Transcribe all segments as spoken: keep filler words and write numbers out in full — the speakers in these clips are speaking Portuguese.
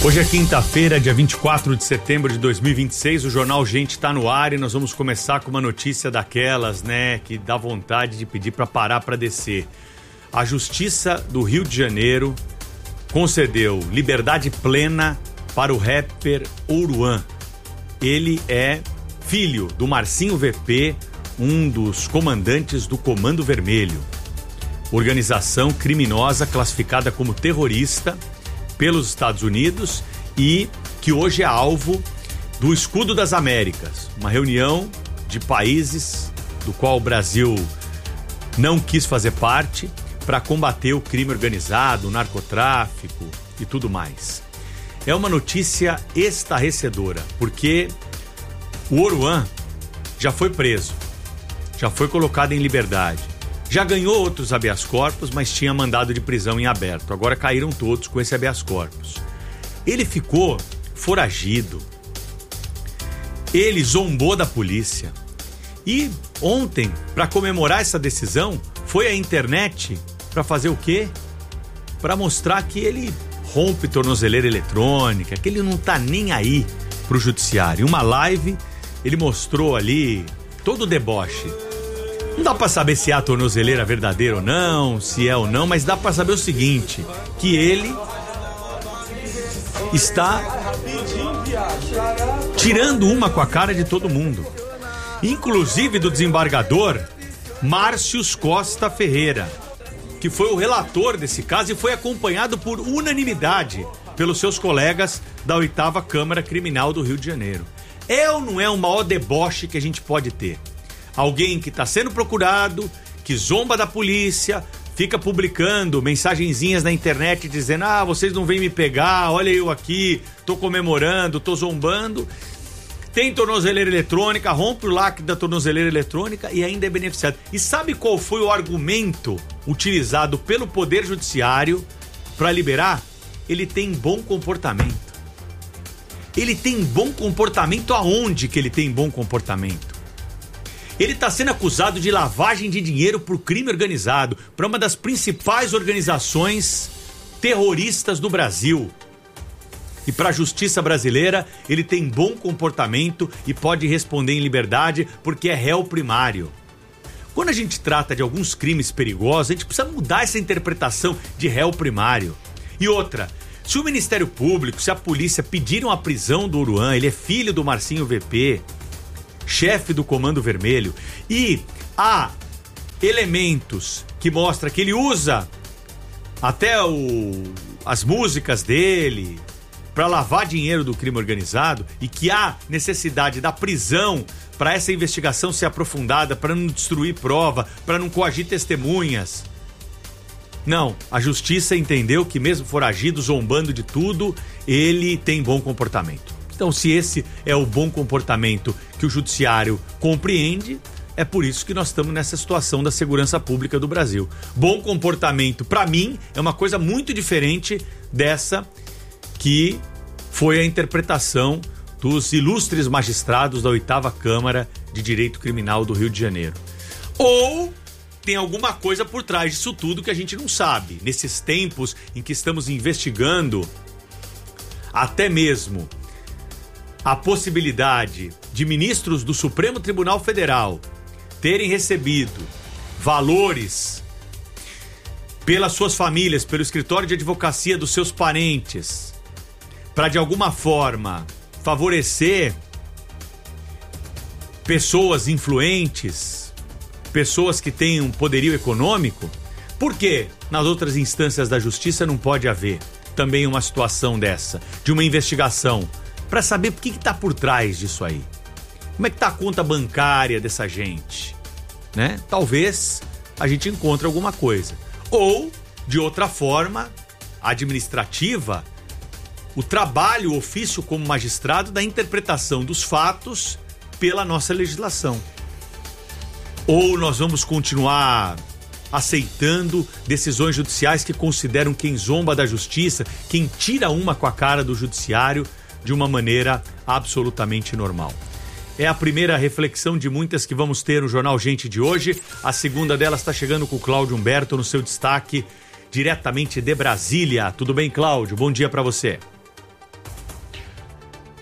Hoje é quinta-feira, dia vinte e quatro de setembro de dois mil e vinte e seis, o Jornal Gente tá no ar e nós vamos começar com uma notícia daquelas, né, que dá vontade de pedir para parar para descer. A Justiça do Rio de Janeiro concedeu liberdade plena para o rapper Oruan. Ele é filho do Marcinho V P, um dos comandantes do Comando Vermelho, organização criminosa classificada como terrorista pelos Estados Unidos e que hoje é alvo do Escudo das Américas, uma reunião de países do qual o Brasil não quis fazer parte para combater o crime organizado, o narcotráfico e tudo mais. É uma notícia estarrecedora, porque o Oruan já foi preso, já foi colocado em liberdade, já ganhou outros habeas corpus, mas tinha mandado de prisão em aberto. Agora caíram todos com esse habeas corpus. Ele ficou foragido. Ele zombou da polícia. E ontem, para comemorar essa decisão, foi à internet para fazer o quê? Para mostrar que ele rompe tornozeleira eletrônica, que ele não tá nem aí pro judiciário. Em uma live, ele mostrou ali todo o deboche. Não dá pra saber se é a tornozeleira verdadeira ou não, se é ou não, mas dá pra saber o seguinte, que ele está tirando uma com a cara de todo mundo. Inclusive do desembargador Márcios Costa Ferreira, que foi o relator desse caso e foi acompanhado por unanimidade pelos seus colegas da oitava Câmara Criminal do Rio de Janeiro. É ou não é o maior deboche que a gente pode ter? Alguém que está sendo procurado, que zomba da polícia, fica publicando mensagenzinhas na internet dizendo: ah, vocês não vêm me pegar, olha eu aqui, tô comemorando, tô zombando. Tem tornozeleira eletrônica, rompe o lacre da tornozeleira eletrônica e ainda é beneficiado. E sabe qual foi o argumento utilizado pelo Poder Judiciário para liberar? Ele tem bom comportamento. Ele tem bom comportamento aonde que ele tem bom comportamento? Ele está sendo acusado de lavagem de dinheiro por crime organizado para uma das principais organizações terroristas do Brasil. E para a justiça brasileira, ele tem bom comportamento e pode responder em liberdade porque é réu primário. Quando a gente trata de alguns crimes perigosos, a gente precisa mudar essa interpretação de réu primário. E outra, se o Ministério Público, se a polícia pediram a prisão do Oruan, ele é filho do Marcinho V P, chefe do Comando Vermelho, e há elementos que mostram que ele usa até o, as músicas dele para lavar dinheiro do crime organizado e que há necessidade da prisão para essa investigação ser aprofundada, para não destruir prova, para não coagir testemunhas. Não, a justiça entendeu que mesmo foragido, zombando de tudo, ele tem bom comportamento. Então, se esse é o bom comportamento que o judiciário compreende, é por isso que nós estamos nessa situação da segurança pública do Brasil. Bom comportamento, para mim, é uma coisa muito diferente dessa que foi a interpretação dos ilustres magistrados da oitava Câmara de Direito Criminal do Rio de Janeiro. Ou tem alguma coisa por trás disso tudo que a gente não sabe. Nesses tempos em que estamos investigando até mesmo a possibilidade de ministros do Supremo Tribunal Federal terem recebido valores pelas suas famílias, pelo escritório de advocacia dos seus parentes, para de alguma forma favorecer pessoas influentes, pessoas que têm um poderio econômico. Por que nas outras instâncias da justiça não pode haver também uma situação dessa, de uma investigação, para saber o que está por trás disso aí? Como é que está a conta bancária dessa gente? Né? Talvez a gente encontre alguma coisa. Ou, de outra forma, administrativa, o trabalho, o ofício como magistrado da interpretação dos fatos pela nossa legislação. Ou nós vamos continuar aceitando decisões judiciais que consideram quem zomba da justiça, quem tira uma com a cara do judiciário, de uma maneira absolutamente normal. É a primeira reflexão de muitas que vamos ter no Jornal Gente de hoje. A segunda delas está chegando com o Cláudio Humberto no seu destaque, diretamente de Brasília. Tudo bem, Cláudio? Bom dia para você.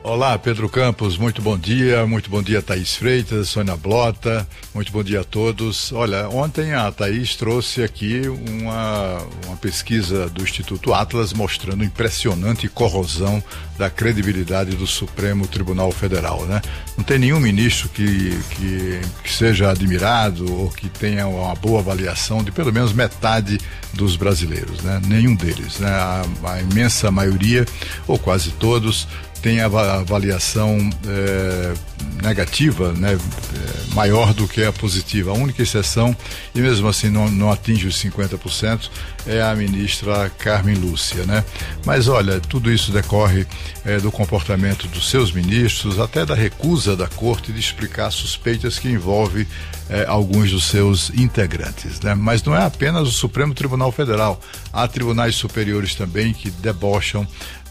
Olá, Pedro Campos, muito bom dia, muito bom dia, Thaís Freitas, Sônia Blota, muito bom dia a todos. Olha, ontem a Thaís trouxe aqui uma, uma pesquisa do Instituto Atlas mostrando impressionante corrosão da credibilidade do Supremo Tribunal Federal, né? Não tem nenhum ministro que, que, que seja admirado ou que tenha uma boa avaliação de pelo menos metade dos brasileiros, né? Nenhum deles, né? A, a imensa maioria, ou quase todos, tem a avaliação é, negativa, né, é, maior do que a positiva. A única exceção, e mesmo assim não, não atinge os cinquenta por cento, é a ministra Carmen Lúcia, né? Mas olha, tudo isso decorre é, do comportamento dos seus ministros, até da recusa da corte de explicar suspeitas que envolvem é, alguns dos seus integrantes, né? Mas não é apenas o Supremo Tribunal Federal, há tribunais superiores também que debocham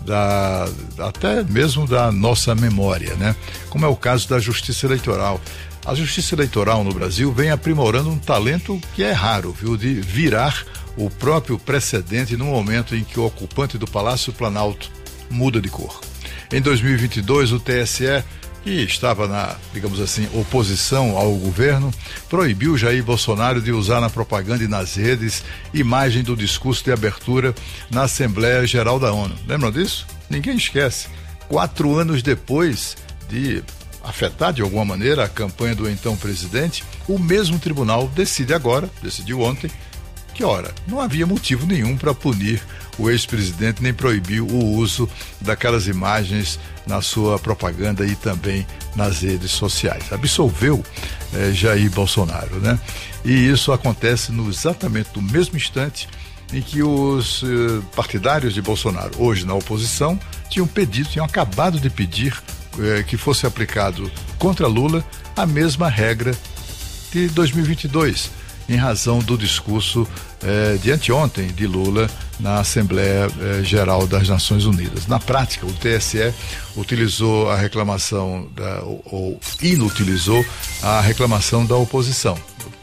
da, até mesmo da nossa memória, né? Como é o caso da Justiça Eleitoral. A Justiça Eleitoral no Brasil vem aprimorando um talento que é raro, viu? De virar o próprio precedente no momento em que o ocupante do Palácio Planalto muda de cor. Em dois mil e vinte e dois, o T S E, que estava na, digamos assim, oposição ao governo, proibiu Jair Bolsonaro de usar na propaganda e nas redes imagem do discurso de abertura na Assembleia Geral da ONU. Lembram disso? Ninguém esquece. Quatro anos depois de afetar de alguma maneira a campanha do então presidente, o mesmo tribunal decide agora, decidiu ontem, que, ora, não havia motivo nenhum para punir o ex-presidente nem proibir o uso daquelas imagens na sua propaganda e também nas redes sociais. Absolveu eh, Jair Bolsonaro, né? E isso acontece no exatamente no mesmo instante em que os eh, partidários de Bolsonaro, hoje na oposição, tinham pedido, tinham acabado de pedir eh, que fosse aplicado contra Lula a mesma regra de dois mil e vinte e dois, em razão do discurso eh, de anteontem de Lula na Assembleia eh, Geral das Nações Unidas. Na prática, o T S E utilizou a reclamação, da, ou, ou inutilizou a reclamação da oposição.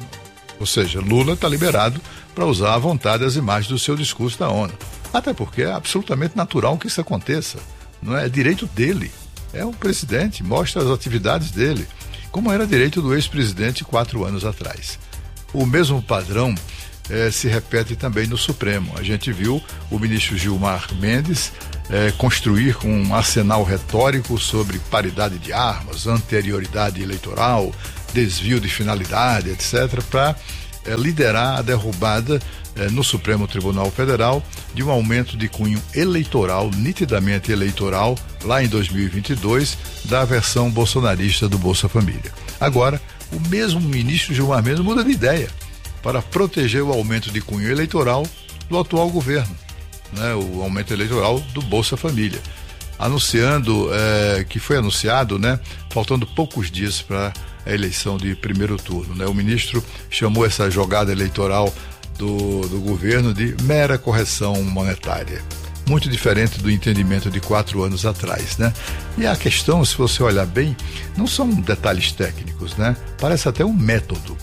Ou seja, Lula está liberado para usar à vontade as imagens do seu discurso da ONU. Até porque é absolutamente natural que isso aconteça. Não é direito dele. É o presidente, mostra as atividades dele, como era direito do ex-presidente quatro anos atrás. O mesmo padrão eh, se repete também no Supremo. A gente viu o ministro Gilmar Mendes eh, construir um arsenal retórico sobre paridade de armas, anterioridade eleitoral, desvio de finalidade, etcétera, para eh, liderar a derrubada eh, no Supremo Tribunal Federal de um aumento de cunho eleitoral, nitidamente eleitoral, lá em dois mil e vinte e dois, da versão bolsonarista do Bolsa Família. Agora, o mesmo ministro Gilmar Mendes muda de ideia para proteger o aumento de cunho eleitoral do atual governo, né? O aumento eleitoral do Bolsa Família, anunciando eh, que foi anunciado, né? Faltando poucos dias para a eleição de primeiro turno, né? O ministro chamou essa jogada eleitoral do, do governo de mera correção monetária. Muito diferente do entendimento de quatro anos atrás, né? E a questão, se você olhar bem, não são detalhes técnicos, né? Parece até um método.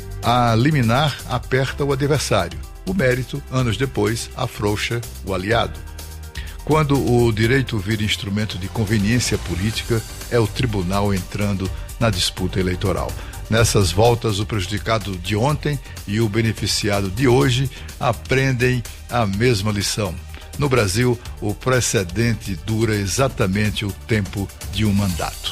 A liminar aperta o adversário. O mérito, anos depois, afrouxa o aliado. Quando o direito vira instrumento de conveniência política, é o tribunal entrando na disputa eleitoral. Nessas voltas, o prejudicado de ontem e o beneficiado de hoje aprendem a mesma lição. No Brasil, o precedente dura exatamente o tempo de um mandato.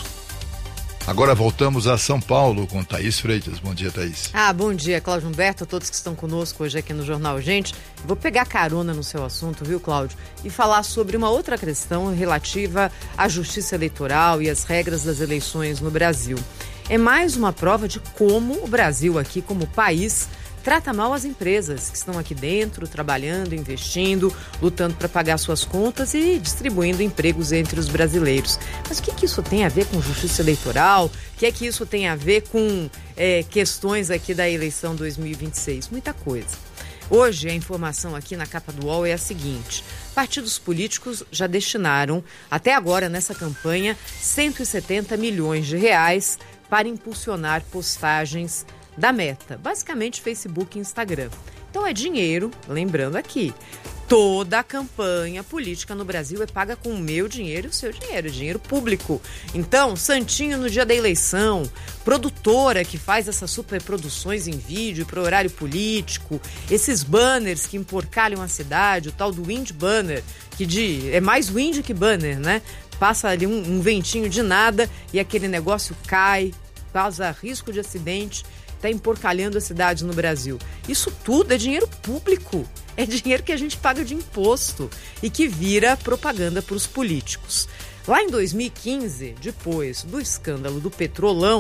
Agora voltamos a São Paulo com Thaís Freitas. Bom dia, Thaís. Ah, bom dia, Cláudio Humberto, a todos que estão conosco hoje aqui no Jornal Gente. Vou pegar carona no seu assunto, viu, Cláudio? E falar sobre uma outra questão relativa à justiça eleitoral e às regras das eleições no Brasil. É mais uma prova de como o Brasil aqui, como país, trata mal as empresas que estão aqui dentro, trabalhando, investindo, lutando para pagar suas contas e distribuindo empregos entre os brasileiros. Mas o que, que isso tem a ver com justiça eleitoral? O que é que isso tem a ver com é, questões aqui da eleição dois mil e vinte e seis? Muita coisa. Hoje, a informação aqui na capa do U O L é a seguinte: partidos políticos já destinaram, até agora nessa campanha, cento e setenta milhões de reais para impulsionar postagens da Meta, basicamente Facebook e Instagram. Então é dinheiro, lembrando aqui, Toda a campanha política no Brasil é paga com o meu dinheiro e o seu dinheiro, dinheiro público. Então, Santinho no dia da eleição, produtora que faz essas superproduções em vídeo para horário político, esses banners que emporcalham a cidade, o tal do wind banner, que de, é mais wind que banner, né? Passa ali um, um ventinho de nada e aquele negócio cai, causa risco de acidente, está emporcalhando a cidade no Brasil. Isso tudo é dinheiro público. É dinheiro que a gente paga de imposto e que vira propaganda para os políticos. Lá em dois mil e quinze, depois do escândalo do Petrolão,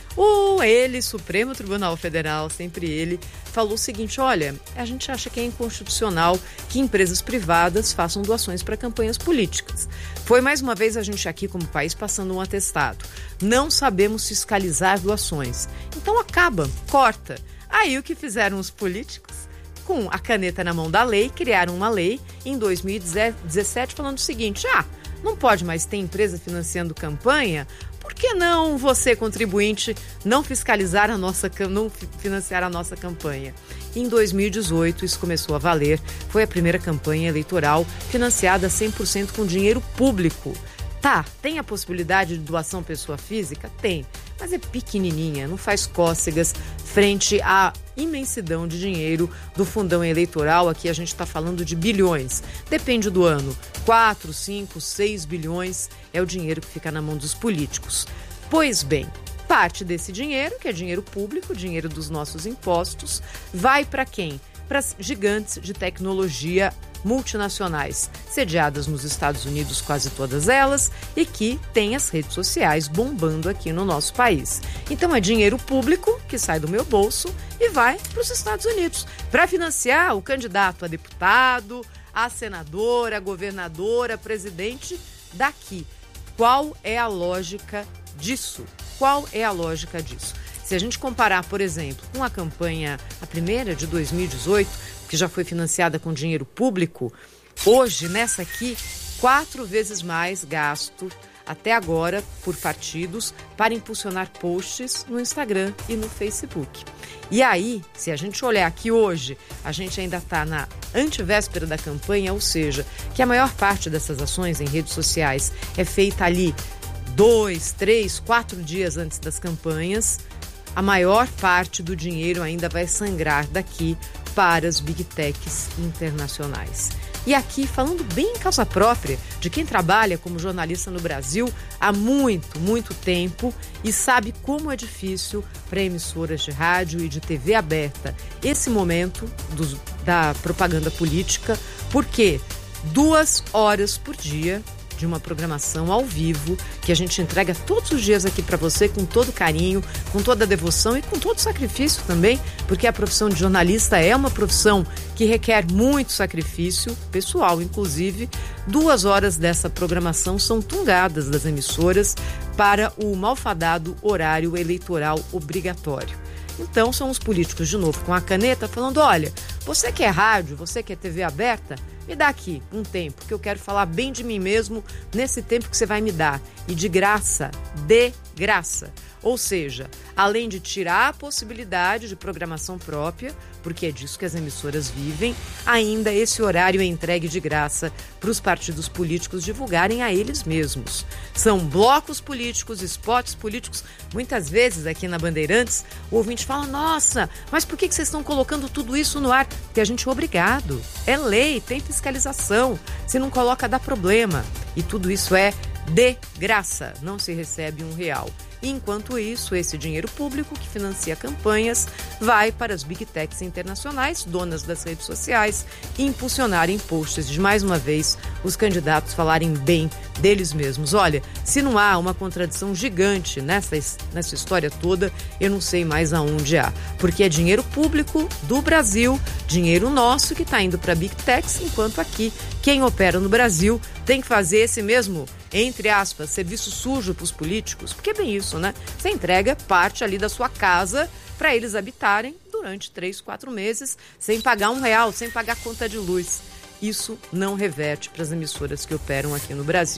o ele, Supremo Tribunal Federal, sempre ele, falou o seguinte: olha, a gente acha que é inconstitucional que empresas privadas façam doações para campanhas políticas. Foi mais uma vez a gente aqui como país passando um atestado. Não sabemos fiscalizar doações. Então acaba, corta. Aí o que fizeram os políticos? Com a caneta na mão da lei, criaram uma lei em dois mil e dezessete falando o seguinte: ah, não pode mais ter empresa financiando campanha, por que não você, contribuinte, não fiscalizar a nossa, não financiar a nossa campanha? Em dois mil e dezoito, isso começou a valer, foi a primeira campanha eleitoral financiada cem por cento com dinheiro público. Tá, tem a possibilidade de doação pessoa física? Tem, mas é pequenininha, não faz cócegas frente à imensidão de dinheiro do fundão eleitoral. Aqui a gente está falando de bilhões, depende do ano, quatro, cinco, seis bilhões é o dinheiro que fica na mão dos políticos. Pois bem, parte desse dinheiro, que é dinheiro público, dinheiro dos nossos impostos, vai para quem? Para as gigantes de tecnologia multinacionais, sediadas nos Estados Unidos, quase todas elas, e que têm as redes sociais bombando aqui no nosso país. Então é dinheiro público que sai do meu bolso e vai para os Estados Unidos para financiar o candidato a deputado, a senadora, a governadora, a presidente daqui. Qual é a lógica disso? Qual é a lógica disso? Se a gente comparar, por exemplo, com a campanha, a primeira de dois mil e dezoito, que já foi financiada com dinheiro público, hoje, nessa aqui, quatro vezes mais gasto até agora por partidos para impulsionar posts no Instagram e no Facebook. E aí, se a gente olhar aqui hoje, a gente ainda está na antevéspera da campanha, ou seja, que a maior parte dessas ações em redes sociais é feita ali dois, três, quatro dias antes das campanhas. A maior parte do dinheiro ainda vai sangrar daqui para as Big Techs internacionais. E aqui, falando bem em causa própria, de quem trabalha como jornalista no Brasil há muito, muito tempo e sabe como é difícil para emissoras de rádio e de T V aberta esse momento do, da propaganda política, porque duas horas por dia de uma programação ao vivo que a gente entrega todos os dias aqui para você com todo carinho, com toda a devoção e com todo sacrifício também, porque a profissão de jornalista é uma profissão que requer muito sacrifício pessoal, inclusive. Duas horas dessa programação são tungadas das emissoras para o malfadado horário eleitoral obrigatório. Então são os políticos de novo com a caneta falando: olha, você que é rádio, você que é T V aberta, me dá aqui um tempo que eu quero falar bem de mim mesmo nesse tempo que você vai me dar. E de graça, de graça. Ou seja, além de tirar a possibilidade de programação própria, porque é disso que as emissoras vivem, ainda esse horário é entregue de graça para os partidos políticos divulgarem a eles mesmos. São blocos políticos, spots políticos. Muitas vezes aqui na Bandeirantes, o ouvinte fala: nossa, mas por que vocês estão colocando tudo isso no ar? Porque a gente é obrigado. É lei, tem fiscalização. Se não coloca, dá problema. E tudo isso é de graça, não se recebe um real. E enquanto isso, esse dinheiro público que financia campanhas vai para as Big Techs internacionais, donas das redes sociais, e impulsionarem posts de, mais uma vez, os candidatos falarem bem deles mesmos. Olha, se não há uma contradição gigante nessa, nessa história toda, eu não sei mais aonde há. Porque é dinheiro público do Brasil, dinheiro nosso que está indo para Big Techs, enquanto aqui, quem opera no Brasil tem que fazer esse mesmo, entre aspas, serviço sujo para os políticos, porque é bem isso, né? Você entrega parte ali da sua casa para eles habitarem durante três, quatro meses, sem pagar um real, sem pagar conta de luz. Isso não reverte para as emissoras que operam aqui no Brasil.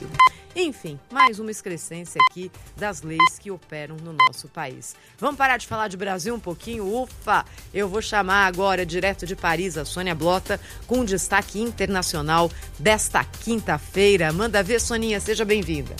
Enfim, mais uma excrescência aqui das leis que operam no nosso país. Vamos parar de falar de Brasil um pouquinho? Ufa! Eu vou chamar agora, direto de Paris, a Sônia Blota, com um destaque internacional desta quinta-feira. Manda ver, Soninha, seja bem-vinda.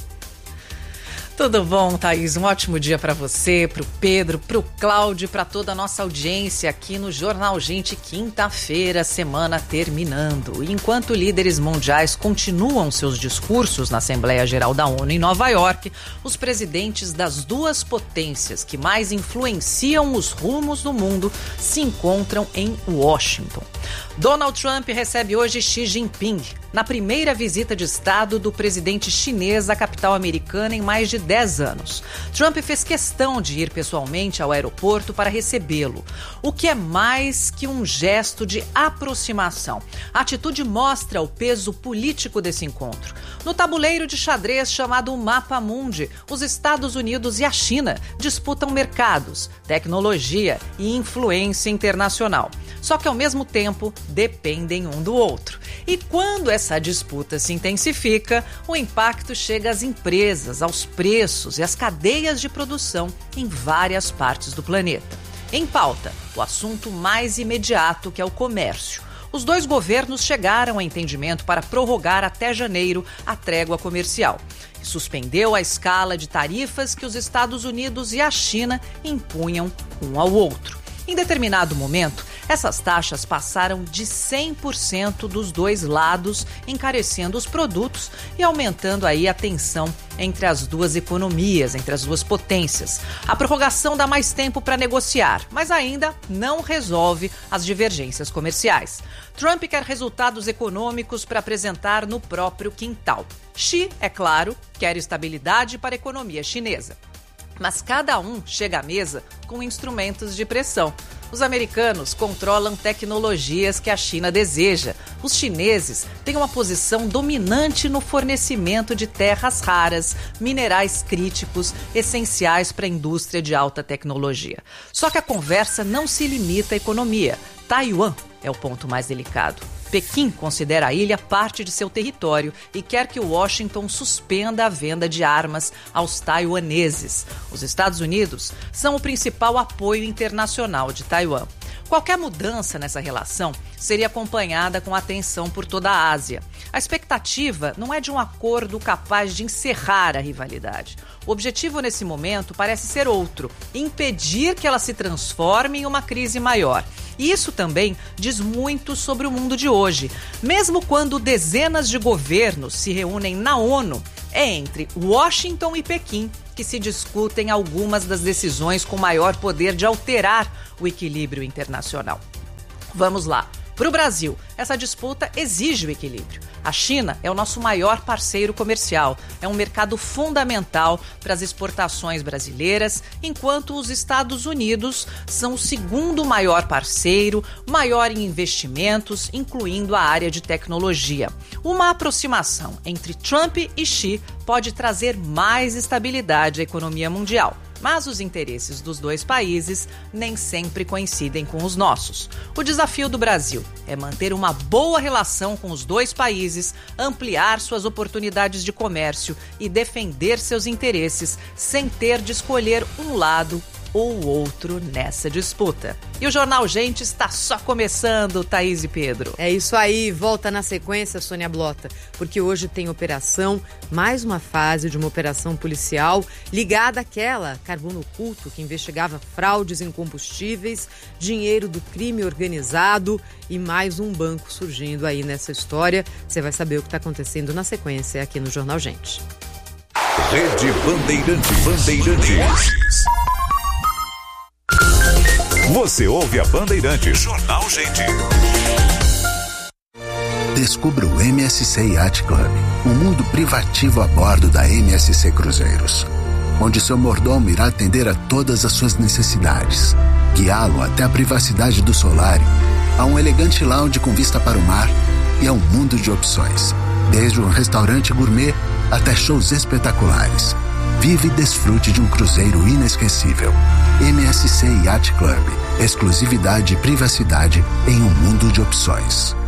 Tudo bom, Thaís? Um ótimo dia para você, para o Pedro, para o Cláudio, para toda a nossa audiência aqui no Jornal Gente, quinta-feira, semana terminando. E enquanto líderes mundiais continuam seus discursos na Assembleia Geral da ONU em Nova York, os presidentes das duas potências que mais influenciam os rumos do mundo se encontram em Washington. Donald Trump recebe hoje Xi Jinping, na primeira visita de Estado do presidente chinês à capital americana em mais de dez anos. Trump fez questão de ir pessoalmente ao aeroporto para recebê-lo, o que é mais que um gesto de aproximação. A atitude mostra o peso político desse encontro. No tabuleiro de xadrez chamado Mapa Mundi, os Estados Unidos e a China disputam mercados, tecnologia e influência internacional. Só que, ao mesmo tempo, dependem um do outro. E quando essa disputa se intensifica, o impacto chega às empresas, aos preços e às cadeias de produção em várias partes do planeta. Em pauta, o assunto mais imediato, que é o comércio. Os dois governos chegaram a entendimento para prorrogar até janeiro a trégua comercial. Suspendeu a escala de tarifas que os Estados Unidos e a China impunham um ao outro. Em determinado momento, essas taxas passaram de cem por cento dos dois lados, encarecendo os produtos e aumentando aí a tensão entre as duas economias, entre as duas potências. A prorrogação dá mais tempo para negociar, mas ainda não resolve as divergências comerciais. Trump quer resultados econômicos para apresentar no próprio quintal. Xi, é claro, quer estabilidade para a economia chinesa. Mas cada um chega à mesa com instrumentos de pressão. Os americanos controlam tecnologias que a China deseja. Os chineses têm uma posição dominante no fornecimento de terras raras, minerais críticos, essenciais para a indústria de alta tecnologia. Só que a conversa não se limita à economia. Taiwan é o ponto mais delicado. Pequim considera a ilha parte de seu território e quer que Washington suspenda a venda de armas aos taiwaneses. Os Estados Unidos são o principal apoio internacional de Taiwan. Qualquer mudança nessa relação seria acompanhada com atenção por toda a Ásia. A expectativa não é de um acordo capaz de encerrar a rivalidade. O objetivo nesse momento parece ser outro: impedir que ela se transforme em uma crise maior. E isso também diz muito sobre o mundo de hoje. Mesmo quando dezenas de governos se reúnem na ONU, é entre Washington e Pequim que se discutem algumas das decisões com maior poder de alterar o equilíbrio internacional. Vamos lá. Para o Brasil, essa disputa exige o equilíbrio. A China é o nosso maior parceiro comercial, é um mercado fundamental para as exportações brasileiras, enquanto os Estados Unidos são o segundo maior parceiro, maior em investimentos, incluindo a área de tecnologia. Uma aproximação entre Trump e Xi pode trazer mais estabilidade à economia mundial. Mas os interesses dos dois países nem sempre coincidem com os nossos. O desafio do Brasil é manter uma boa relação com os dois países, ampliar suas oportunidades de comércio e defender seus interesses sem ter de escolher um lado ou outro nessa disputa. E o Jornal Gente está só começando, Thaís e Pedro. É isso aí, volta na sequência, Sônia Blota, porque hoje tem operação, mais uma fase de uma operação policial ligada àquela carbono oculto que investigava fraudes em combustíveis, dinheiro do crime organizado e mais um banco surgindo aí nessa história. Você vai saber o que está acontecendo na sequência aqui no Jornal Gente. Rede Bandeirantes. Bandeirantes. Você ouve a Bandeirantes. Jornal Gente. Descubra o M S C Yacht Club, um mundo privativo a bordo da M S C Cruzeiros, onde seu mordomo irá atender a todas as suas necessidades, guiá-lo até a privacidade do solário, a um elegante lounge com vista para o mar e a um mundo de opções, desde um restaurante gourmet até shows espetaculares. Vive e desfrute de um cruzeiro inesquecível. M S C Yacht Club. Exclusividade e privacidade em um mundo de opções.